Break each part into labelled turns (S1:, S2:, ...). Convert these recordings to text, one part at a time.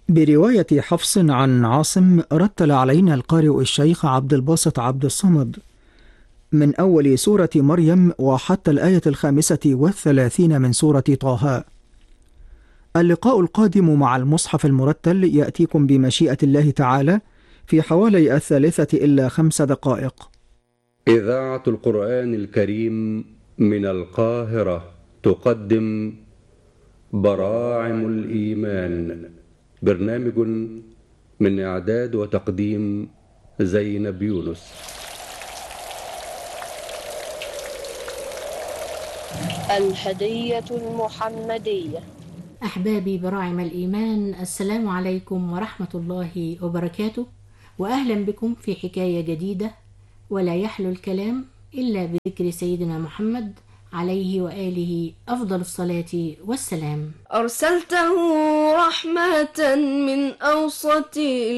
S1: برواية حفص عن عاصم، رتل علينا القارئ الشيخ عبد الباسط عبد الصمد من أول سورة مريم وحتى الآية 35 من سورة طه. اللقاء القادم مع المصحف المرتل يأتيكم بمشيئة الله تعالى في حوالي 3 إلا 5 دقائق.
S2: إذاعة القرآن الكريم من القاهرة تقدم براعم الإيمان، برنامج من إعداد وتقديم زينب يونس.
S3: الهدية المحمدية.
S4: أحبابي براعم الإيمان، السلام عليكم ورحمة الله وبركاته، وأهلا بكم في حكاية جديدة. ولا يحلو الكلام إلا بذكر سيدنا محمد عليه وآله أفضل الصلاة والسلام.
S3: أرسلته رحمة من أوسط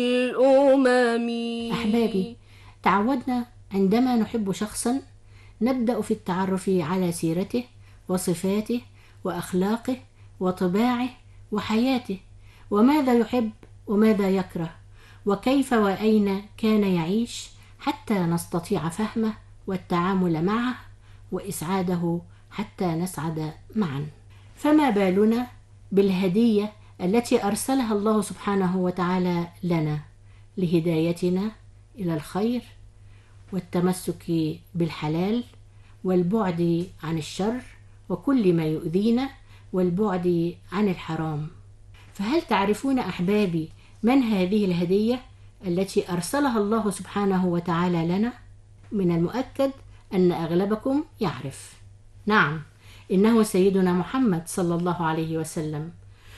S3: الأمم.
S4: أحبابي، تعودنا عندما نحب شخصا نبدأ في التعرف على سيرته وصفاته وأخلاقه وطباعه وحياته، وماذا يحب وماذا يكره، وكيف وأين كان يعيش، حتى نستطيع فهمه والتعامل معه وإسعاده حتى نسعد معا. فما بالنا بالهدية التي أرسلها الله سبحانه وتعالى لنا لهدايتنا إلى الخير والتمسك بالحلال والبعد عن الشر وكل ما يؤذينا والبعد عن الحرام. فهل تعرفون أحبابي من هذه الهدية التي أرسلها الله سبحانه وتعالى لنا؟ من المؤكد أن أغلبكم يعرف. نعم، إنه سيدنا محمد صلى الله عليه وسلم،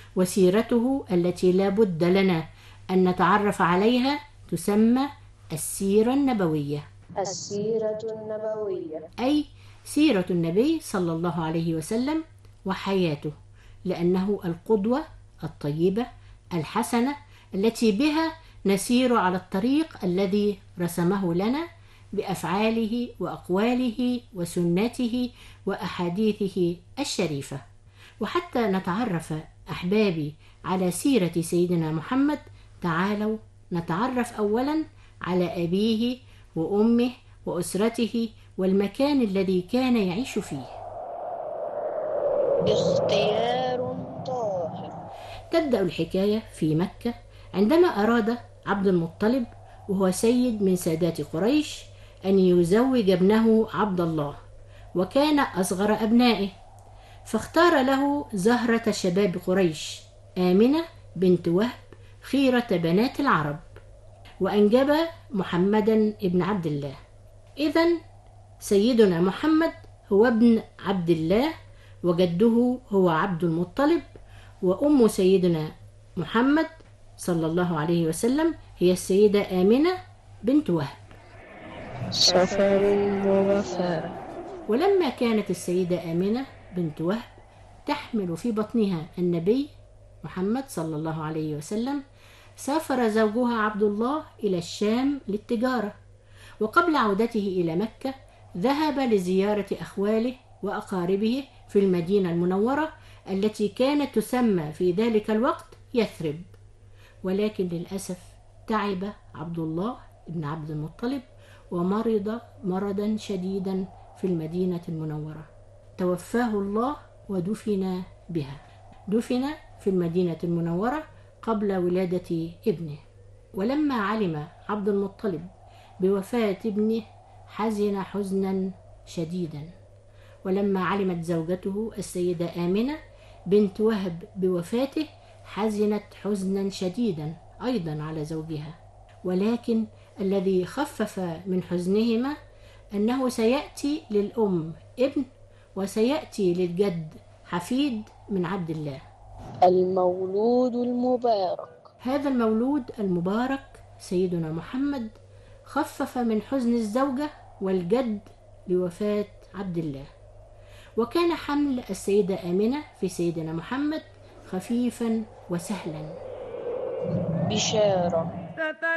S4: وسيرته التي لا بد لنا أن نتعرف عليها تسمى السيرة النبوية.
S3: السيرة النبوية
S4: أي سيرة النبي صلى الله عليه وسلم وحياته، لأنه القدوة الطيبة الحسنة التي بها نسير على الطريق الذي رسمه لنا بأفعاله وأقواله وسنته وأحاديثه الشريفة. وحتى نتعرف أحبابي على سيرة سيدنا محمد، تعالوا نتعرف أولا على أبيه وأمه وأسرته والمكان الذي كان يعيش فيه.
S3: اختيار طاهر.
S4: تبدأ الحكاية في مكة عندما أراد عبد المطلب، وهو سيد من سادات قريش، أن يزوج ابنه عبد الله، وكان أصغر أبنائه، فاختار له زهرة شباب قريش آمنة بنت وهب خيرة بنات العرب، وأنجب محمدا ابن عبد الله. إذن سيدنا محمد هو ابن عبد الله، وجده هو عبد المطلب، وأم سيدنا محمد صلى الله عليه وسلم هي السيدة آمنة بنت وهب.
S3: سفر ووفاء.
S4: ولما كانت السيدة آمنة بنت وهب تحمل في بطنها النبي محمد صلى الله عليه وسلم، سافر زوجها عبد الله إلى الشام للتجارة، وقبل عودته إلى مكة ذهب لزيارة أخواله وأقاربه في المدينة المنورة التي كانت تسمى في ذلك الوقت يثرب. ولكن للأسف تعب عبد الله بن عبد المطلب ومرض مرضا شديدا في المدينة المنورة، توفاه الله ودفن بها. دفن في المدينة المنورة قبل ولادة ابنه. ولما علم عبد المطلب بوفاة ابنه حزن حزنا شديدا، ولما علمت زوجته السيدة آمنة بنت وهب بوفاته حزنت حزنا شديدا أيضا على زوجها. ولكن الذي خفف من حزنهما أنه سيأتي للأم ابن، وسيأتي للجد حفيد من عبد الله.
S3: المولود المبارك.
S4: هذا المولود المبارك سيدنا محمد خفف من حزن الزوجة والجد لوفاة عبد الله، وكان حمل السيدة آمنة في سيدنا محمد خفيفا وسهلا.
S3: بشارة.